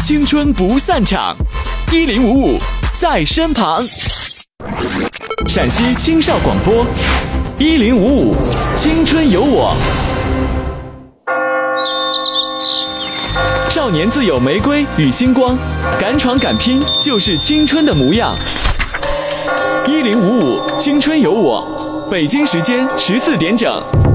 青春不散场，1055在身旁。陕西青少广播，1055青春有我。少年自有玫瑰与星光，敢闯敢拼就是青春的模样。1055青春有我，北京时间14点整。